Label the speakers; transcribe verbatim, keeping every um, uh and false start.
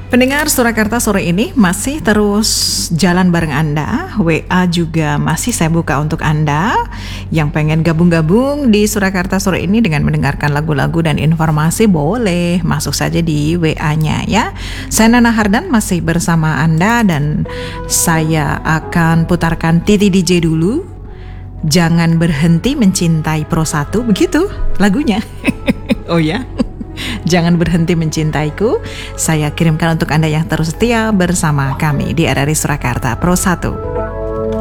Speaker 1: Pendengar Surakarta sore ini masih terus jalan bareng Anda. W A juga masih saya buka untuk Anda yang pengen gabung-gabung di Surakarta sore ini dengan mendengarkan lagu-lagu dan informasi, boleh masuk saja di W A-nya ya. Saya Nana Hardan masih bersama Anda dan saya akan putarkan Titi D J dulu. Jangan berhenti mencintai Pro satu, begitu lagunya. Oh ya. Jangan berhenti mencintaiku. Saya kirimkan untuk Anda yang terus setia bersama kami di R R I Surakarta Pro satu.